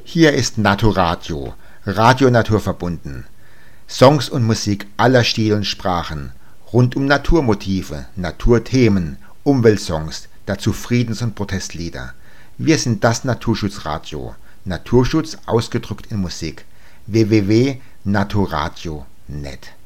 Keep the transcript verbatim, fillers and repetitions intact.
Hier ist Naturadio, Radio naturverbunden. Songs und Musik aller Stile und Sprachen, rund um Naturmotive, Naturthemen, Umweltsongs, dazu Friedens- und Protestlieder. Wir sind das Naturschutzradio. Naturschutz ausgedrückt in Musik. w w w punkt naturadio punkt net